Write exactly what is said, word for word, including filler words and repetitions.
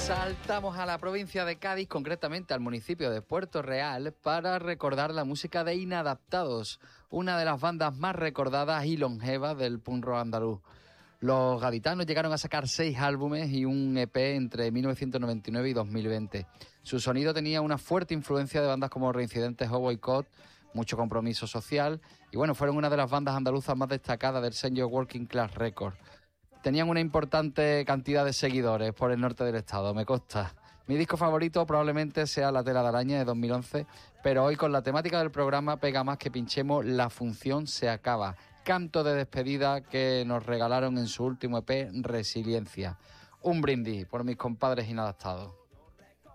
Saltamos a la provincia de Cádiz, concretamente al municipio de Puerto Real, para recordar la música de Inadaptados, una de las bandas más recordadas y longevas del punk rock andaluz. Los gaditanos llegaron a sacar seis álbumes y un E P entre mil novecientos noventa y nueve y dos mil veinte. Su sonido tenía una fuerte influencia de bandas como Reincidentes o Boycott, mucho compromiso social, y bueno, fueron una de las bandas andaluzas más destacadas del sello Working Class Records. Tenían una importante cantidad de seguidores por el norte del estado, me consta. Mi disco favorito probablemente sea La tela de araña de dos mil once, pero hoy con la temática del programa pega más que pinchemos La función se acaba, canto de despedida que nos regalaron en su último E P, Resiliencia. Un brindis por mis compadres inadaptados.